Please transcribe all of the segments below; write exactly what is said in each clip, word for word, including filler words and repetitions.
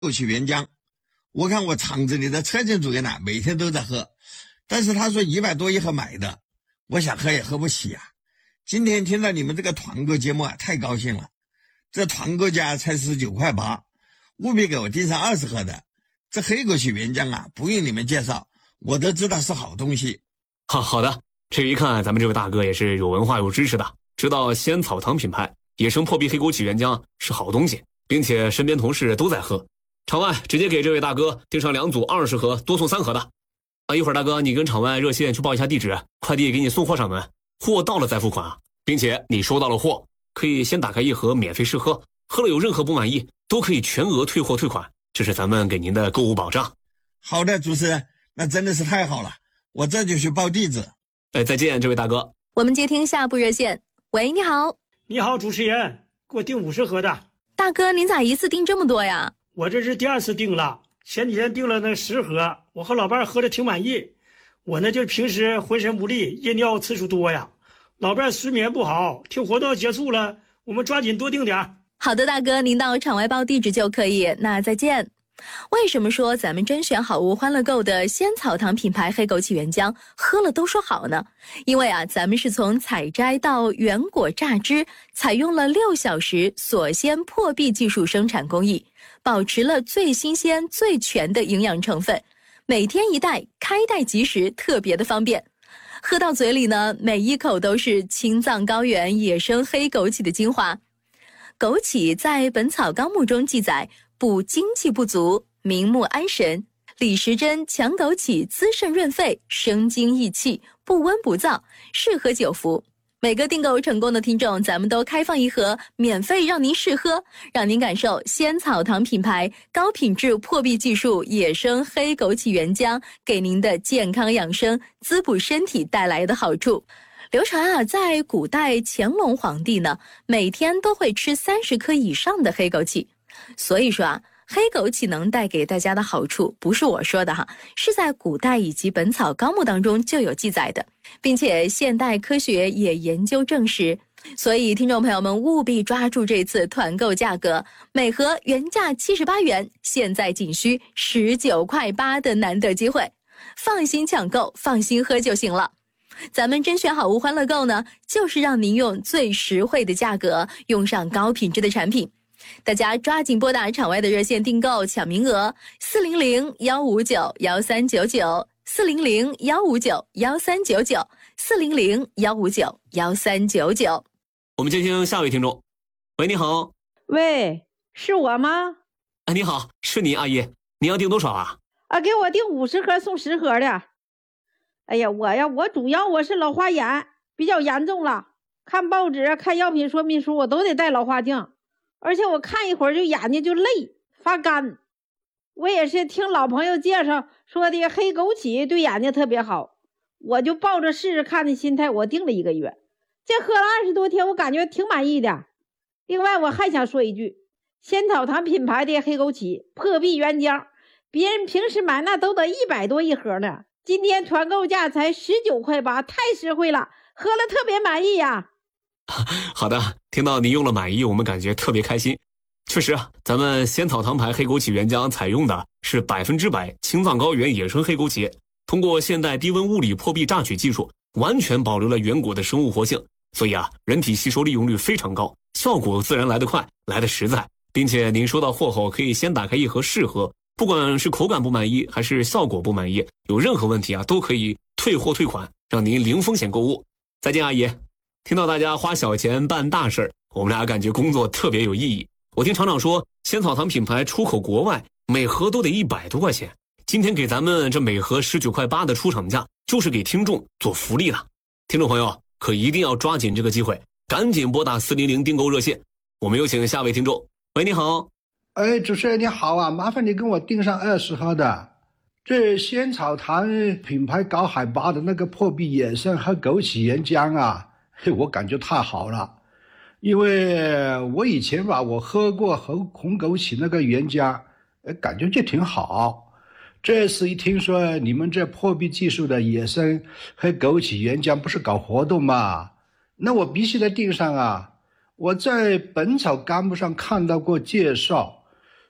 枸杞原浆，我看我厂子里的车间主任呢，每天都在喝，但是他说一百多一盒买的，我想喝也喝不起啊。今天听到你们这个团购节目啊，太高兴了，这团购价才十九块八，务必给我订上二十盒的。这黑枸杞原浆啊，不用你们介绍，我都知道是好东西。 好好的，这一看咱们这位大哥也是有文化有知识的，知道仙草堂品牌野生破壁黑枸杞原浆是好东西，并且身边同事都在喝。场外直接给这位大哥订上两组二十盒，多送三盒的。啊，一会儿大哥你跟场外热线去报一下地址，快递给你送货上门，货到了再付款啊，并且你收到了货，可以先打开一盒免费试喝，喝了有任何不满意都可以全额退货退款，这是咱们给您的购物保障。 好的，主持人，那真的是太好了，我这就去报地址。 哎，再见，这位大哥。 我们接听下部热线。喂，你好。 你好，主持人，给我订五十盒的。 大哥，您咋一次订这么多呀？ 我这是第二次订了，前几天订了那十盒，我和老伴喝的挺满意。我呢就平时浑身无力，夜尿次数多呀，老伴睡眠不好，听活动结束了，我们抓紧多订点。 好的，大哥，您到场外报地址就可以。那再见。为什么说咱们甄选好物欢乐购的仙草堂品牌黑枸杞原浆喝了都说好呢？因为啊，咱们是从采摘到原果榨汁，采用了六小时锁鲜破壁技术生产工艺，保持了最新鲜最全的营养成分，每天一袋，开袋即食，特别的方便。喝到嘴里呢，每一口都是青藏高原野生黑枸杞的精华。枸杞在《本草纲目》中记载，补精气不足，明目安神。李时珍强枸杞滋肾润肺，生津益气，不温不燥，适合久服。每个订购成功的听众，咱们都开放一盒免费让您试喝，让您感受仙草堂品牌高品质破壁技术野生黑枸杞原浆给您的健康养生、滋补身体带来的好处。流传啊，在古代乾隆皇帝呢，每天都会吃三十颗以上的黑枸杞。所以说啊，黑枸杞能带给大家的好处，不是我说的哈，是在古代以及《本草纲目》当中就有记载的，并且现代科学也研究证实。所以听众朋友们务必抓住这次团购价格，每盒原价七十八元，现在仅需十九块八的难得机会，放心抢购，放心喝就行了。咱们甄选好物欢乐购呢，就是让您用最实惠的价格用上高品质的产品。大家抓紧拨打场外的热线订购抢名额，四零零幺五九幺三九九，四零零幺五九幺三九九，四零零幺五九幺三九九。 我们接听下位听众。喂，你好。 喂，是我吗？ 哎，你好，是你阿姨，你要订多少啊？ 啊，给我订五十盒送十盒的。哎呀，我呀，我主要我是老花眼比较严重了，看报纸看药品说明书我都得戴老花镜，而且我看一会儿就眼睛就累发干。我也是听老朋友介绍说的黑枸杞对眼睛特别好，我就抱着试试看的心态，我订了一个月，这喝了二十多天，我感觉挺满意的。另外我还想说一句，仙草堂品牌的黑枸杞破壁原浆，别人平时买那都得一百多一盒呢，今天团购价才十九块八，太实惠了，喝了特别满意呀。 好的，听到您用了满意，我们感觉特别开心。确实啊，咱们仙草堂牌黑枸杞原浆采用的是百分之百青藏高原野生黑枸杞，通过现代低温物理破壁榨取技术，完全保留了原果的生物活性，所以啊，人体吸收利用率非常高，效果自然来得快，来得实在。并且您收到货后可以先打开一盒试喝，不管是口感不满意还是效果不满意，有任何问题啊，都可以退货退款，让您零风险购物。再见，阿姨。听到大家花小钱办大事，我们俩感觉工作特别有意义。我听厂长说，仙草堂品牌出口国外，每盒都得一百多块钱。今天给咱们这每盒十九块八的出厂价，就是给听众做福利的。听众朋友可一定要抓紧这个机会，赶紧拨打四零零订购热线。我们有请下位听众。喂，你好。 哎，主持人你好啊，麻烦你跟我订上二十盒的。这仙草堂品牌高海拔的那个破壁野生和枸杞原浆啊，我感觉太好了。因为我以前吧，我喝过红红枸杞那个原浆，感觉就挺好。这次一听说你们这破壁技术的野生和枸杞原浆不是搞活动嘛，那我必须得订上啊。我在《本草纲目》上看到过介绍，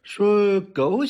说枸